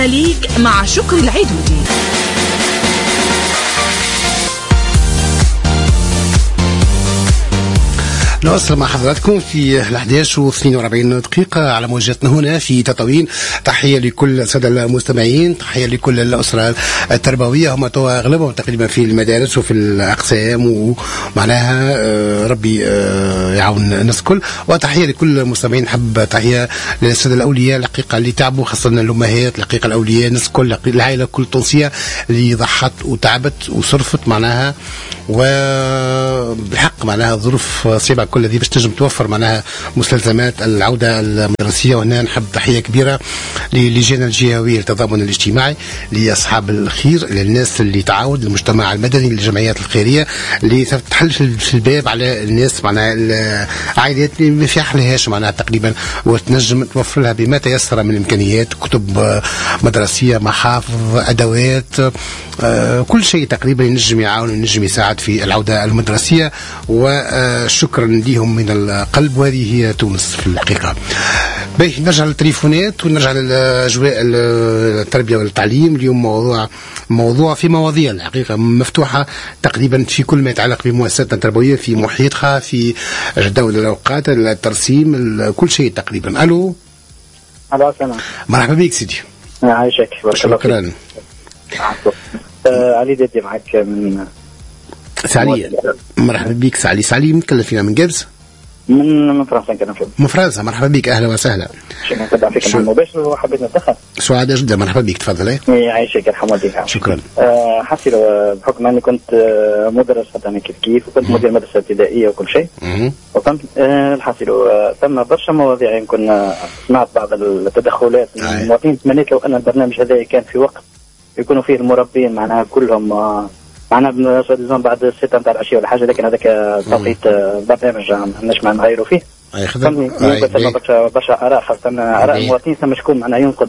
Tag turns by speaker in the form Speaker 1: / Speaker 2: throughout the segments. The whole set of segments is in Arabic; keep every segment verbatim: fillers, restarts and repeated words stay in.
Speaker 1: ليك مع شكر العيدودي.
Speaker 2: نواصل مع حضراتكم في الأحداش واثنين وأربعين دقيقة على موجاتنا هنا في تطاوين. تحية لكل السادة المستمعين، تحية لكل الأسرة التربوية، هم توا أغلبهم تقريبا في المدارس وفي الأقسام، ومعناها ربي يعاون الناس الكل. وتحية لكل المستمعين، حب تحية للسادة الأولياء الحقيقة اللي تعبوا، خاصة الأمهات الحقيقة، الأولياء، الناس الكل، العائلة كل تونسية اللي ضحت وتعبت وصرفت معناها، وبالحق معناها ظروف صعبة كل ذي باش تنجم توفر معناها مستلزمات العودة المدرسية. وهنا نحب تحية كبيرة للجنة الجهوية للتضامن الاجتماعي، لأصحاب الخير، للناس اللي تعاون، للمجتمع المدني، للجمعيات الخيرية اللي تحل في الباب على الناس معناها العائلات اللي ما في حلهاش معناها تقريبا، وتنجم توفر لها بما تيسر من إمكانيات، كتب مدرسية، محافظ، أدوات، آه كل شيء تقريبا ينجم يعاون وينجم يساعد في العودة المدرسية. وشكرا لهم من القلب. وهذه هي تونس في الحقيقة. باهي نرجع للتليفونات ونرجع للأجواء التربية والتعليم. اليوم موضوع موضوع في مواضيع الحقيقة مفتوحة تقريبا في كل ما يتعلق بمؤسساتنا التربوية، في محيطها، في جدول الأوقات، الترسيم، كل شيء تقريبا. ألو.
Speaker 3: ألو سلام.
Speaker 2: مرحبا بك سيدي.
Speaker 3: عايشك.
Speaker 2: شكرا.
Speaker 3: آه علي ديدي معك من
Speaker 2: سعلي. مرحبا بك سعلي. سعلي متكلم فينا من جابس؟
Speaker 3: من من فرنسا كنا فيه.
Speaker 2: من فرنسا. مرحبا بك، اهلا وسهلا.
Speaker 3: شكرا نتابع فيك مع المباشر وحبيت نتدخل.
Speaker 2: سعادة جدا. مرحبا بك، تفضل. ايه
Speaker 3: يعيشك يرحم والديك.
Speaker 2: شكرا.
Speaker 3: آه حسي بحكم اني كنت آه مدرس حتى كيف كيف، وكنت مدير مدرسه ابتدائيه وكل شيء، وكنت آه الحاصل آه ثم برشا مواضيع يمكن آه سمعت بعض التدخلات من المواطنين. تمنيت لو ان البرنامج هذا كان في وقت يكونوا فيه المربين معناها كلهم آه معنا بعد الستة نتاع العشية ولا حاجة، لكن هذاك توقيت برنامج ماناش ما نغيروا فيه. فهمني برشا برشا آراء، خاصة آراء المواطنين، ثم شكون معناها ينقد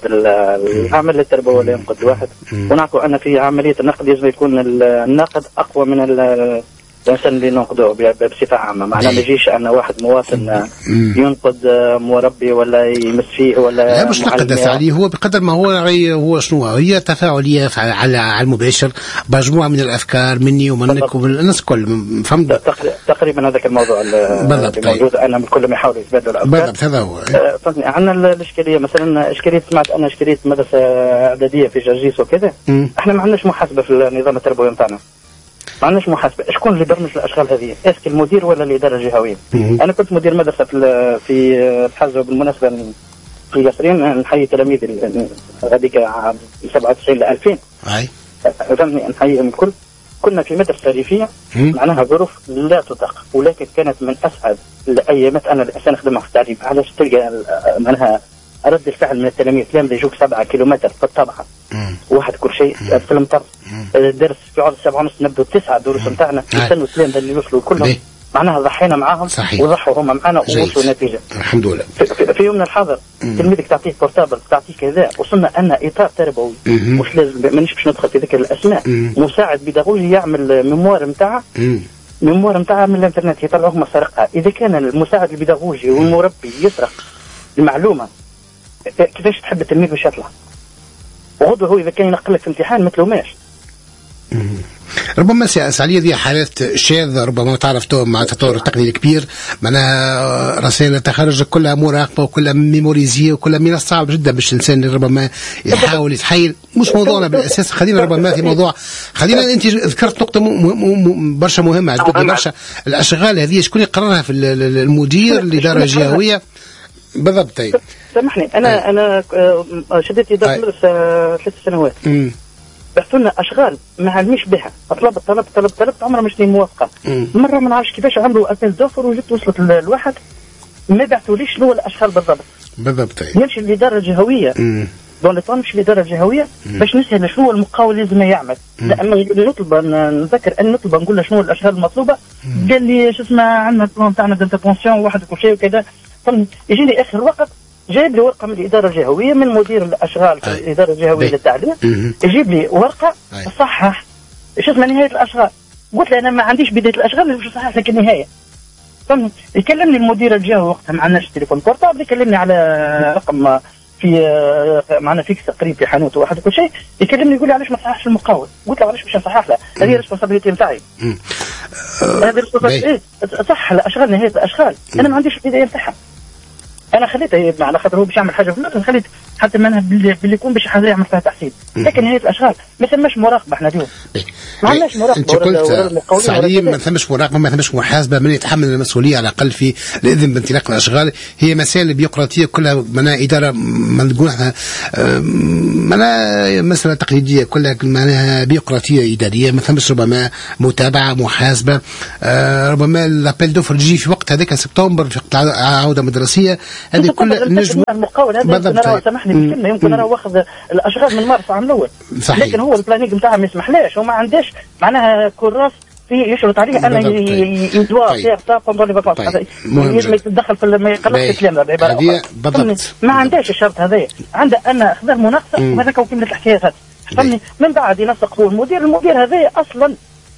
Speaker 3: العمل التربوي ولا ينقد الواحد، ونعرفوا أن في عملية النقد يجب يكون الناقد أقوى من الإنسان اللي ننقده بصفة عامة. معناه ما يجيش أن واحد مواطن ينقد مربي ولا يمس فيه ولا
Speaker 2: لا مش نقد عليه، هو بقدر ما هو هو شنو هي تفاعلية على على المباشر مجموعة من الأفكار مني ومنك ومن الناس الكل. فهمت
Speaker 3: تقريبا هذاك الموضوع الموجود. أنا الكل ما يحاول يتبادل الأفكار.
Speaker 2: بالضبط هذا هو.
Speaker 3: فهمتني. عندنا الإشكالية مثلا إشكالية، سمعت أنا إشكالية مدرسة إعدادية في جرجيس وكذا. إحنا ما عندناش محاسبة في النظام التربوي نتاعنا، ما عندناش محاسبه. شكون اللي برمج الاشغال هذه؟ اسك المدير ولا الاداره الجهويه؟ انا كنت مدير مدرسه في في الحاجه بالمناسبه في القصرين، نحيي تلاميذ هذيك عام سبعة وتسعين ل ألفين.
Speaker 2: اي
Speaker 3: فهمني، نحييهم الكل. كنا في مدرسه ريفيه معناها ظروف لا تطاق، ولكن كانت من اسعد الايامات انا الانسان نخدمها في التعليم. علاش؟ تلقى معناها رد الفعل من التلاميذ لما يجوك سبعة كيلومتر في الطبعه، واحد كل شيء في المطر، الدرس في عرض سبعة ونص نبدو تسعة دروس نتاعنا، يستنوا سلام اللي يوصلوا كلهم معناها ضحينا معاهم وضحوا هم معنا ووصلوا نتيجه الحمد لله. في, في يومنا الحاضر تلميذك تعطيه بورتابل تعطيه كذا، وصلنا ان اطار تربوي مش لازم مانيش باش ندخل في ذكر الاسماء. مم. مساعد بيداغوجي يعمل ميموار نتاعه ميموار نتاعه من الانترنت يطلعوه ما سرقها. اذا كان المساعد البيداغوجي والمربي يسرق المعلومه كيفاش تحب التلميذ باش يطلع؟ وغدوه هو اذا كان ينقل لك في امتحان ما تلوماش.
Speaker 2: ربما سعلية دي حالات شاذة، ربما تعرف مع التطور التقني الكبير معناها رسائل التخرج كلها مراقبة وكلها ميموريزية وكلها من الصعب جدا باش الإنسان ربما يحاول يتحيل. مش موضوعنا بالأساس، خلينا ربما في موضوع، خلينا أنت ذكرت نقطة برشا مهمة عجبتني برشا. الأشغال هذه شكون يقررها في المدير الإدارة الجهوية بالضبط؟ طيب
Speaker 3: سامحني أنا أي. أنا شديت إدارة المدرسة ثلاث سنوات، بعثوا لنا اشغال ما علميش بها، طلب طلب طلب طلب عمرها مش موافقه. مره ما نعرفش كيفاش عملوا ابل دوفر وجبت وصلت الواحد ما بعثوليش شنو الاشغال بالضبط
Speaker 2: بالضبط.
Speaker 3: نمشي للاداره الجهويه دون لي نمشي للاداره الجهويه باش نسال شنو المقاول لازم يعمل. لما نطلب نذكر ان نطلب نقول له شنو الاشغال المطلوبه، قال لي شو اسمه عندنا البلان تاعنا دانتربونسيون واحد وكل شيء وكذا. يجيني اخر وقت جايب لي ورقه من الاداره الجهويه من مدير الاشغال في الاداره الجهويه للتعليم، يجيب لي ورقه صحح شو اسمها نهايه الاشغال. قلت له انا ما عنديش بدايه الاشغال باش نصحح لك النهايه. فهمت؟ يكلمني المدير الجهوي وقتها ما عندناش تليفون بورتابل، يكلمني على رقم في معنا فيكس قريب في حانوت واحد كل شيء يكلمني يقول لي علاش ما تصححش المقاول؟ قلت له علاش باش نصحح له؟ هذه ريسبونسابيلتي نتاعي. هذه ريسبونسابيلتي صح الاشغال نهايه الاشغال انا ما عنديش البدايه نتاعها. انا خليته على خاطر هو باش يعمل حاجه في المدرسه خليت حتى معناها باللي يكون باش حاجه يعمل فيها تحسين. لكن نهايه الاشغال ما ثماش مراقبه احنا اليوم. ما عندناش مراقبه.
Speaker 2: انت قلت سليم ما ثماش مراقبه ما ثماش محاسبه من يتحمل المسؤوليه على الاقل في الاذن بانطلاق الاشغال. هي مسائل بيروقراطيه كلها معناها اداره ما نقولها معناها مساله تقليديه كلها معناها بيروقراطيه اداريه ما ثماش ربما متابعه محاسبه. ربما لابيل دوفر يجي في وقت هذاك سبتمبر في وقت عوده مدرسيه هذه كلها نجم
Speaker 3: المقاول هذا يمكن نرى سامحني بالكلمه يمكن نرى واخذ الاشغال من مارس عام الاول. لكن هو البلانينغ نتاعها ما يسمحلاش وما عندهاش معناها كراس في يشرط عليه انه يدوا سير تا بوندون لي فاكونس لازم يتدخل في ما يقلقش الكلام بعباره اخرى بالضبط ما عندهاش الشرط هذايا عنده انا اخذ مناقصه وهذاك وكملت الحكايات هذه فهمني من بعد ينسق هو المدير المدير هذايا اصلا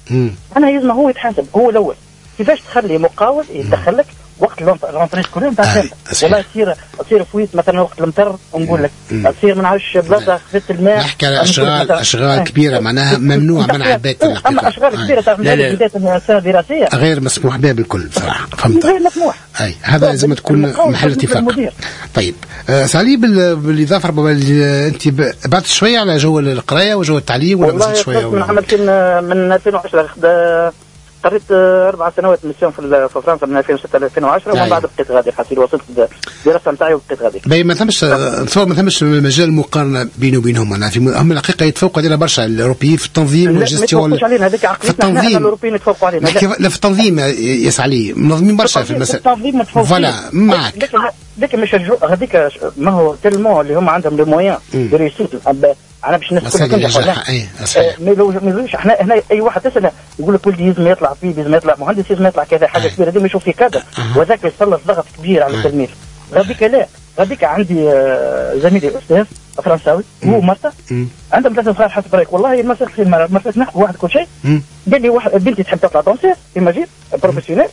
Speaker 3: انا لازم هو يتحاسب هو الاول. كيفاش تخلي مقاول يدخل لك وقت لونطري سكولير نتاع السنه والله تصير تصير فويت مثلا وقت المطر ونقول لك تصير ما نعرفش بلاصه خفت الماء
Speaker 2: نحكي على اشغال اشغال كبيره معناها ممنوع منع بيت الحقيقه.
Speaker 3: اما اشغال كبيره تاع بدايه السنه الدراسيه
Speaker 2: غير مسموح بها بالكل بصراحه فهمت
Speaker 3: غير مسموح.
Speaker 2: اي هذا لازم تكون محل اتفاق. طيب آه سالي بالاضافه ربما انت بعد شويه على جو القرايه وجو التعليم ولا
Speaker 3: مازال شويه؟ والله عملت من ألفين وعشرة قريت اربع سنوات ميسيون في فرنسا من ألفين وستة ل ألفين وعشرة ومن بعد بقيت غادي حسيت وصلت الدراسه نتاعي وبقيت غادي.
Speaker 2: باهي ما ثمش نتصور ما ثمش مجال مقارنه بينه وبينهم. انا في هم الحقيقه يتفوقوا علينا برشا الاوروبيين في التنظيم والجستيون. في التنظيم
Speaker 3: الاوروبيين يتفوقوا علينا.
Speaker 2: لا في التنظيم يسعى منظمين برشا في المسائل.
Speaker 3: التنظيم متفوقين.
Speaker 2: فوالا معك.
Speaker 3: لكن مش هذيك ما هو تلمو اللي هم عندهم لي مويان دو ريسيت انا باش الناس كلها تنجح. ما يلوش احنا هنا اي واحد تسال يقول لك ولدي لازم يطلع فيه لازم يطلع مهندس لازم يطلع كذا حاجه كبيره ديما يشوف في كذا وذاك يسلط ضغط كبير على التلميذ. غاديك لا غاديك عندي زميلي استاذ فرنساوي هو مرته عندهم ثلاثه صغار حسب رايك والله المسألة في ما فتنا واحد كل شيء قال لي واحد بنتي تحب تطلع دونسير ايماجين بروفيسيونيل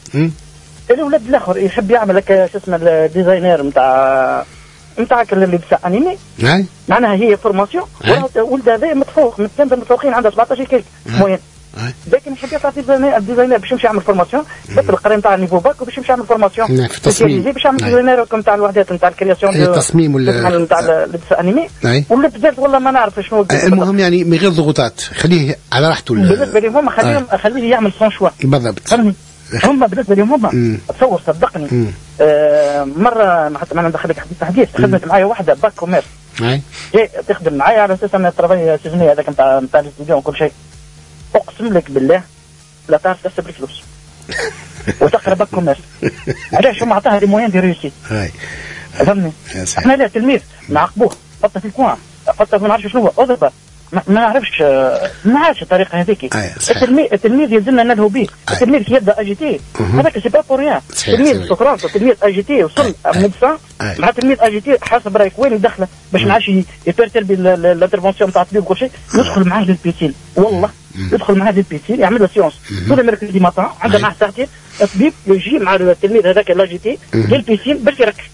Speaker 3: الولد الاخر يحب يعمل لك شو اسمه الديزاينر نتاع نتاع اللي لبسه انيمي معناها هي فورماسيون ولد هذا متفوق من الثاني متفوقين عنده سبعطاش كيلك موين لكن يحب يطلع ديزاينر باش يمشي يعمل فورماسيون بس القرايه نتاع النيفو باك وباش يمشي يعمل فورماسيون
Speaker 2: في التصميم
Speaker 3: باش يعمل ديزاينر نتاع الوحدات نتاع الكرياسيون
Speaker 2: التصميم ولا
Speaker 3: نتاع لبسه انيمي ولا بزاف والله ما نعرف شنو.
Speaker 2: المهم يعني من غير ضغوطات خليه على راحته.
Speaker 3: بالنسبه لهم خليهم خليه يعمل سون شوا
Speaker 2: بالضبط.
Speaker 3: هم بالنسبه لهم هم تصور صدقني آه مره حتى ما ندخلك حديث حديث خدمت معايا واحده باك كوميرس جاي تخدم معايا على اساس انها تربيه سجنيه هذاك نتاع نتاع الاستوديو وكل شيء اقسم لك بالله لا تعرف تحسب الفلوس وتقرا باك كوميرس علاش هم عطاها لي موين دي ريوسيت فهمني. احنا لا تلميذ نعاقبوه حطه في الكوان حطه ما نعرفش شنو اضربه ما نعرفش ما نعرفش الطريقه هذيك. التلميذ التلميذ يلزمنا نلهو به. التلميذ كي يبدا اي جي تي هذاك سي با بور ريان. تلميذ في فرنسا تلميذ اي جي تي وصل ميدسان مع تلميذ اي جي تي حسب رايك وين يدخله باش ما عادش يبرتل بالانترفونسيون نتاع الطبيب وكل شيء يدخل معاه للبيسين والله يدخل معاه للبيسين يعمل له سيونس كل ميركودي ماتان عنده معاه ساعتين الطبيب يجي مع التلميذ هذاك الاي جي تي للبيسين باش يركز.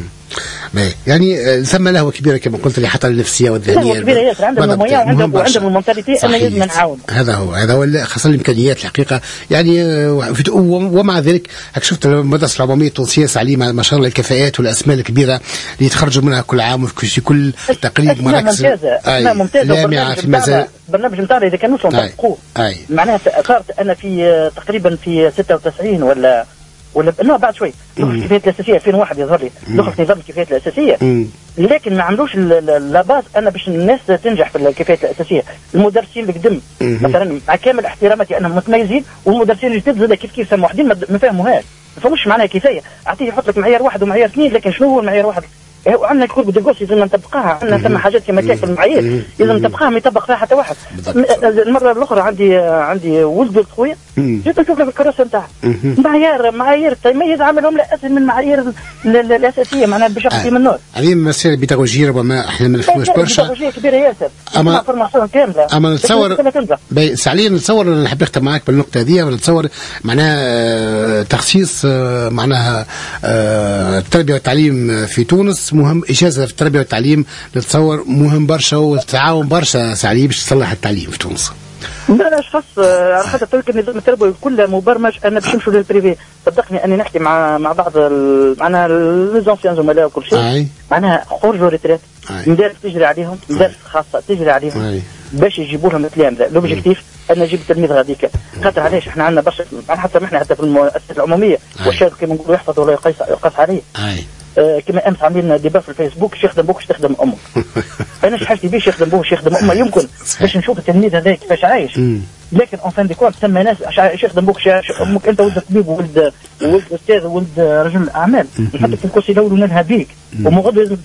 Speaker 2: يعني ثم له كبيره كما قلت لي حتى النفسيه والذهنيه
Speaker 3: له كبيره ياسر عندهم المويه وعندهم وعندهم المونتاليتي انا لازم نعاون.
Speaker 2: هذا هو هذا هو خاصه الامكانيات الحقيقه يعني ومع ذلك شفت المدرسه العموميه التونسيه سعلي ما شاء الله الكفاءات والاسماء الكبيره اللي يتخرجوا منها كل عام وفي كل تقريب مراكز
Speaker 3: ممتازه ممتازه
Speaker 2: جامعه في مزال
Speaker 3: البرنامج نتاعنا اذا كانوا نطبقوه معناها صارت انا في تقريبا في ستة وتسعين ولا ولا لا بعد شوي دخلت الكفاءات الاساسيه ألفين وواحد يظهر لي دخلت نظام الكفاءات الاساسيه لكن ما عملوش لا باز انا باش الناس تنجح في الكفاءات الاساسيه. المدرسين القدم مثلا مع كامل احتراماتي انهم متميزين والمدرسين الجدد زاد كيف كيف سموا وحدين ما فهموهاش ما فهموش معناها كفايه اعطيه يحط لك معيار واحد ومعيار اثنين لكن شنو هو المعيار واحد وعندنا الكل بدقوس لازم نطبقها عندنا ثم حاجات كما كيف المعايير لازم نطبقها ما يطبق فيها حتى واحد. المره الاخرى عندي عندي ولد خويا جيت نشوف في الكراسه نتاعها معايير معايير تيميز عاملهم لا اسهل من المعايير الاساسيه معناها باش يخفي من النور.
Speaker 2: هذه مسائل البيداغوجيه ربما احنا ما نفهموش برشا.
Speaker 3: بيداغوجيه كبيره ياسر.
Speaker 2: اما
Speaker 3: فورماسيون كامله.
Speaker 2: اما نتصور سعليا نتصور نحب نختم معك بالنقطه هذه نتصور معناها تخصيص معناها التربيه والتعليم في تونس مهم. اجازه في التربيه والتعليم نتصور مهم برشا والتعاون برشا سعلي باش تصلح التعليم في تونس.
Speaker 3: لا لا خاص على خاطر تلك النظام التربوي كله مبرمج انا باش نمشوا للبريفي. صدقني اني نحكي مع مع بعض معناها ليزونسيان زملاء وكل شيء معناها خرجوا ريتريت مدارس تجري عليهم مدارس خاصه تجري عليهم باش يجيبوا لهم التلامذه. لوبجيكتيف ان نجيب التلميذ غاديك خاطر علاش احنا عندنا برشا حتى احنا حتى في المؤسسات العموميه والشاب كما نقولوا يحفظ ولا يقيس يقاس عليه. آه كما امس عاملين ديبا في الفيسبوك شي يخدم بوك تخدم امك. انا شحالتي بيش يخدم بوك يخدم امه يمكن باش نشوف التلميذ هذا كيفاش عايش. لكن اون فان دي كونت ثم ناس يخدم بوك امك انت ولد طبيب وولد ولد استاذ وولد رجل اعمال نحطك في الكرسي الاول وننهى بيك ومغض لازم